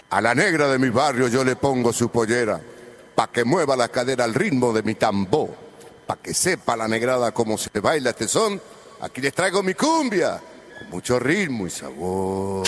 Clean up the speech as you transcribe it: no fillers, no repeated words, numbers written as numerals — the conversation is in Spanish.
A la negra de mi barrio yo le pongo su pollera, pa' que mueva la cadera al ritmo de mi tambor, pa' que sepa la negrada cómo se baila este son. Aquí les traigo mi cumbia, con mucho ritmo y sabor.